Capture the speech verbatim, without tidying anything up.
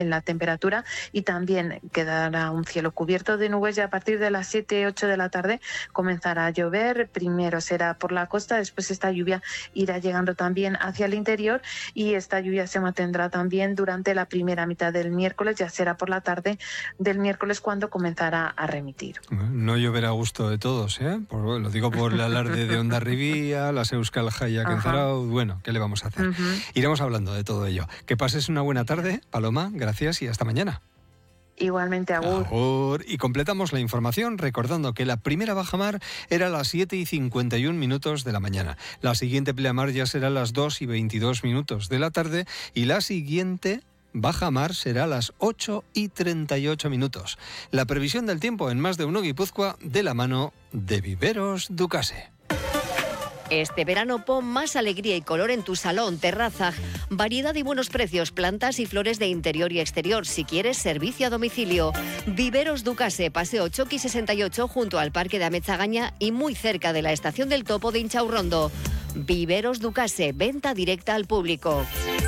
en la temperatura y también quedará un cielo cubierto de nubes y a partir de las siete ocho de la tarde comenzará a llover. Primero será por la costa, después esta lluvia irá llegando también hacia el interior y esta lluvia se mantendrá también durante la primera mitad del miércoles, ya será por la tarde del miércoles cuando comenzará a remitir. No lloverá a gusto de todos, ¿eh? Por, lo digo por el alarde de Hondarribía, las Euskal Jaiak en Zarautz. Bueno, ¿qué le vamos a hacer? Uh-huh. Iremos hablando de todo ello. Que pases una buena tarde, Paloma, gracias y hasta mañana. Igualmente, agur. Agur. Y completamos la información recordando que la primera bajamar era a las siete y cincuenta y un minutos de la mañana. La siguiente pleamar ya será a las dos y veintidós minutos de la tarde y la siguiente bajamar será a las ocho y treinta y ocho minutos. La previsión del tiempo en Más de Uno Guipúzcoa de la mano de Viveros Ducase. Este verano pon más alegría y color en tu salón, terraza. Variedad y buenos precios, plantas y flores de interior y exterior. Si quieres, servicio a domicilio. Viveros Ducase, Paseo Choqui sesenta y ocho, junto al Parque de Ametzagaña y muy cerca de la Estación del Topo de Inchaurrondo. Viveros Ducase, venta directa al público.